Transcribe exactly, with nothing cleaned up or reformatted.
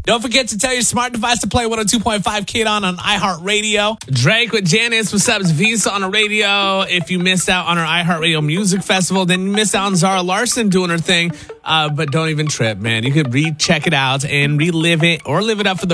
Don't forget to tell your smart device to play one oh two point five Kid On on iHeartRadio. Drake with Janice. What's up? It's Visa on the radio. If you missed out on our iHeartRadio Music Festival, then you missed out on Zara Larson doing her thing. Uh, but don't even trip, man. You could recheck it out and relive it or live it up for the